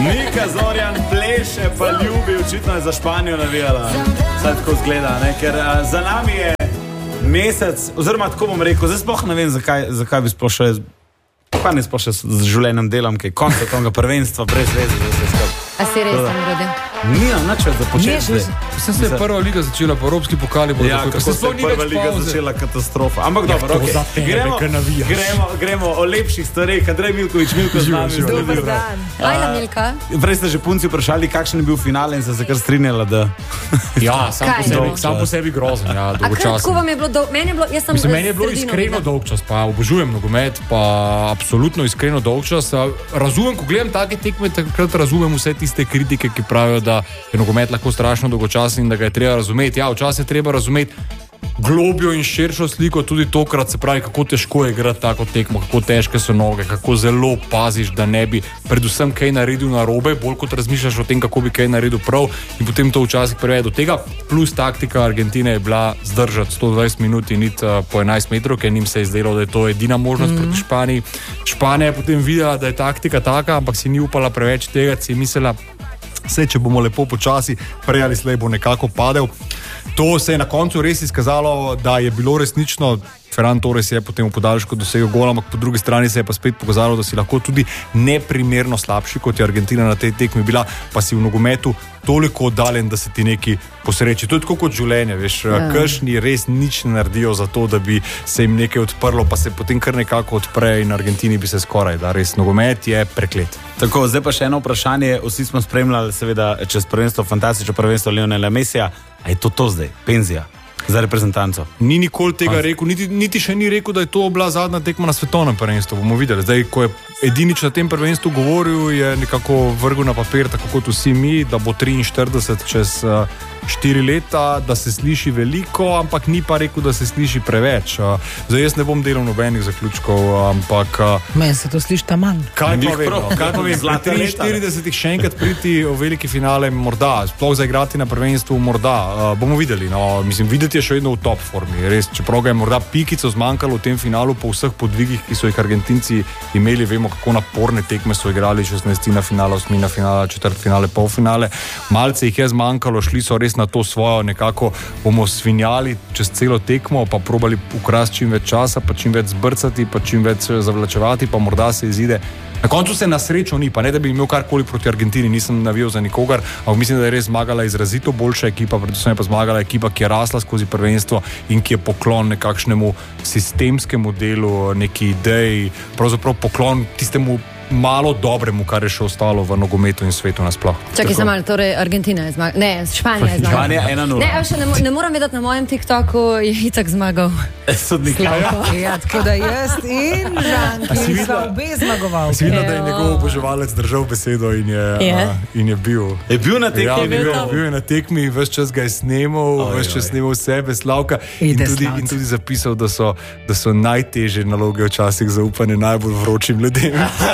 Nika Zorjan pleše, pa ljubi, očitno je za Španijo navijala. Saj tako zgleda, ne? Ker za nami je mesec, oziroma tako bom rekel, zdaj sploh ne vem, zakaj bi sploh še, pa ne sploh še z življenjem delam, kaj konca tega prvenstva, brez veze, da se skap. A si res tam rode? Nijam načet za početi zdaj. Sem se prva liga začela, pa evropski pokali bo ja, kako se prva liga začela katastrofa. Ampak ja, dobro, gremo o lepših stvareh. Andrej Milković, Milko z nami. Dobar dan. Ajla Milka. Prej ste že punci vprašali, kakšen je bil finale in se kar strinjala, da... Ja, sam po sebi grozen, ja, dolgočasen. A kako vam je bilo meni je bilo iskreno dolgčas, pa obožujem nogomet, pa absolutno iskreno dolgčas. Razumem, ko gledam take tekme, takrat razumem vse tiste kritike, ki pravijo, da je nogomet lahko strašno dolgočasen in da ga je treba razumeti. Ja, včasih je treba razumeti globjo in širšo sliko, tudi tokrat, se pravi, kako težko je igrati tako tekmo, kako težke so noge, kako zelo paziš, da ne bi predvsem kaj naredil narobe, bolj kot razmišljaš o tem, kako bi kaj naredil prav in potem to včasih privede do tega. Plus taktika Argentine je bila zdržati 120 minut in iti po 11 metrov, ker njim se je zdelo, da je to edina možnost proti Španiji. Španija je potem videla, da je taktika taka, ampak si ni upala preveč tega, si je mislila, če bomo lepo počasi, prej ali slej bo nekako padel. To se je na koncu res izkazalo, da je bilo resnično, Ferran Torres je potem v podaljšku dosegel gol, ampak po drugi strani se je pa spet pokazalo, da si lahko tudi neprimerno slabši, kot je Argentina na tej tekmi bila, pa si v nogometu toliko oddaljen, da se ti neki posreči. To je tako kot življenje, veš, kršni res nič ne naredijo za to, da bi se jim nekaj odprlo, pa se potem kar nekako odpre in Argentini bi se skoraj, da res nogomet je preklet. Tako, zdaj pa še eno vprašanje, vsi smo spremljali seveda čez prvenstvo, fantastično prvenstvo Lionela Messija, a je to zdaj, penzija za reprezentanco? Ni nikoli tega rekel, niti še ni rekel, da je to bila zadnja tekma na svetovnem prvenstvu, bomo videli. Zdaj, ko je edinič na tem prvenstvu govoril, je nekako vrgel na papir, tako kot vsi mi, da bo 43 čez 4 leta, da se sliši veliko, ampak ni pa rekel, da se sliši preveč. Zdaj, jaz ne bom delal nobenih zaključkov, ampak... Meni se to sliši taman. Kaj pa vem, pri 43 še enkrat priti v veliki finale, morda, sploh zaigrati na prvenstvu, morda, bomo videli, no, mislim, videti je še vedno v top formi, res, čeprav ga je morda pikico zmanjkalo v tem finalu po vseh podvigih, ki so jih Argentinci imeli, vemo, kako naporne tekme so igrali, 16. finala, 8. finala, 4. finale, polfinale, malce jih je zmanjkalo, šli so res na to svojo, nekako bomo svinjali čez celo tekmo, pa probali ukrasti čim več časa, pa čim več zbrcati, pa čim več zavlačevati, pa morda se izide. Na koncu se na srečo ni, pa ne da bi imel karkoli proti Argentini, nisem navijal za nikogar, ampak mislim, da je res zmagala izrazito boljša ekipa, predvsem je pa zmagala ekipa, ki je rasla skozi prvenstvo in ki je poklon nekakšnemu sistemskemu delu, neki ideji, pravzaprav poklon tistemu malo dobremu, kar je še ostalo v nogometu in svetu nasploh. Čakaj se malo, torej Argentina je zmagala. Ne, Španija je zmagala. Španija 1-0. Ne, še ne moram vedeti, na mojem TikToku je itak zmagal. Sodnik. Ja, tako da jaz in Žanki sva obe zmagovalki. Si videla, da je njegov oboževalec držal besedo in je bil. Je bil na tekmi? Ja, bil je na tekmi, ves čas ga je snemal, ves čas snemal sebe, Slavka in tudi zapisal, da so najtežje naloge včasih zaupane najbolj vročim ljudem.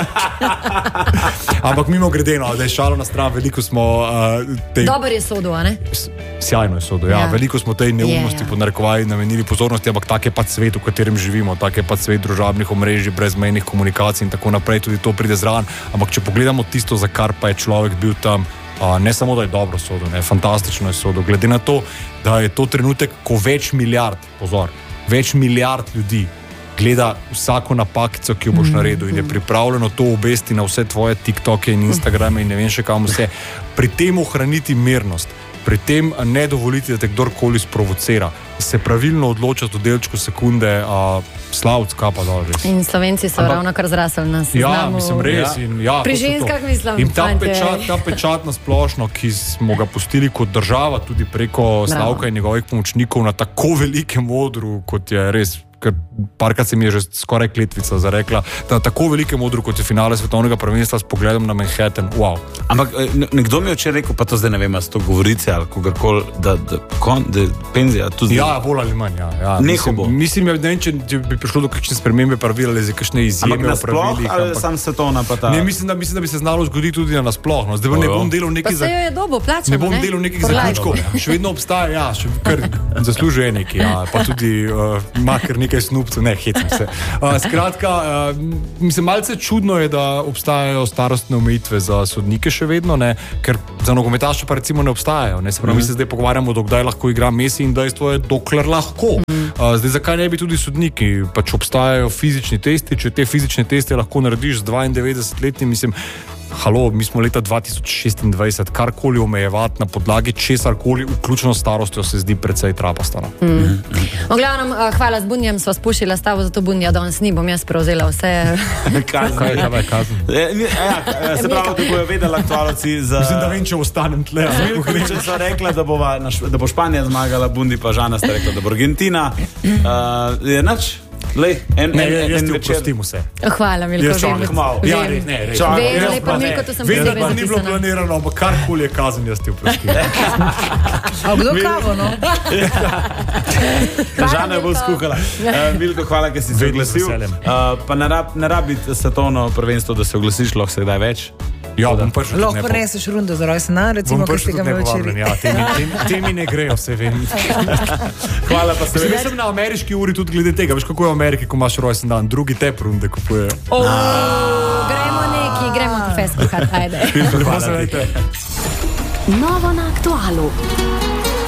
Ampak mimo grede, no, da je šalo na stran, veliko smo Dobar je sodo, a ne? Sjajno je sodo, ja. Veliko smo tej neumnosti po narekovaji namenili pozornosti, ampak tak je pač svet, v katerem živimo, tak je pač svet družabnih omrežij, brezmejnih komunikacij in tako naprej, tudi to pride zraven. Ampak če pogledamo tisto, za kar pa je človek bil tam, ne samo, da je dobro sodo, ne, fantastično je sodo, glede na to, da je to trenutek, ko več milijard ljudi gleda vsako napakico, ki jo boš naredil in je pripravljeno to obesti na vse tvoje TikToke in Instagrame in ne vem še kam vse. Pri tem ohraniti mirnost, pri tem ne dovoliti, da te kdorkoli sprovocira, se pravilno odločati v delčku sekunde, Slavc, kapa dol res. In Slovenci so ravno kar zrasli na seznamu. Ja, mislim res. Pri ženskah mislim. In ta pečat na splošno, ki smo ga pustili kot država, tudi preko Slavka in njegovih pomočnikov na tako velikem odru, kot je res, ker parkrat se mi je že skoraj kletvica zarekla, da tako velikem odru, kot je finale svetovnega prvenstva s pogledom na Manhattan, wow. Ampak nekdo mi je včeraj rekel, pa to zdaj ne vem, s to govorice ali kogarkoli, da penzija tu zdaj... Ja, bolj ali manj, ja. Mislim, ne vem, če bi prišlo do kakšne spremembe pravil ali za kakšne izjeme o pravilih. Ampak nasploh ali sam svetovna pa ta... Ne, mislim, da bi se znalo zgoditi tudi na nasploh. No. Zdaj ne bom delal nekaj... Pa se jo je dobo, plačamo, ne? Ne bom delal nekaj zaključkov. Še vedno obstaja, še kar zaslužuje nekaj, pa tudi ima kar nekaj nekaj snupcev, ne, hecam se. Skratka, mislim, malce čudno je, da obstajajo starostne omejitve za sodnike še vedno, ne, ker za nogometaše pa recimo ne obstajajo. Ne. Se pravi, mi se zdaj pogovarjamo, dokdaj lahko igra Messi in dejstvo je, dokler lahko. Zdaj, zakaj ne bi tudi sodniki? Pač obstajajo fizični testi, če te fizične teste lahko narediš z 92-letnim, mislim, halo, mi smo leta 2026, karkoli omejevati na podlagi česarkoli, vključno s starostjo, se zdi precej trapastano. V glavnem, hvala, z Bunjem sva spušila stavo, zato Bunja danes ni, bom jaz prevzela vse. Kaj je kazen? Se pravi, da bojo vedeli aktualci za... Mislim, da vem, če ostanem tle. Če so rekla, da bo Španija zmagala, Bundi pa Žana sta rekla, da bo Argentina. Je nač? Lej, jaz ti oprostim vse. Hvala, Milko. Lepo, Milko, to sem vedno pa ni bilo planirano, ampak karkoli je kazen, jaz ti oprostim. A kdo kavo, no? Žana je bolj skuhala. Milko, hvala, ker si se oglasil. Pa ne rabi svetovno prvenstvo, da se oglasiš, lahko se kdaj več. Ja, bom prišel. Lahko preneseš rundo za rojsten dan, recimo, ko ste ga imeli včeraj. Ja, temi ne grejo, vse vem. Hvala pa se. Jaz sem na ameriški uri tudi glede tega. Veš, kako je v Ameriki, ko imaš rojsten dan, drugi tep runde kupujejo. Gremo na fesko, kaj ajde. Novo na aktualu.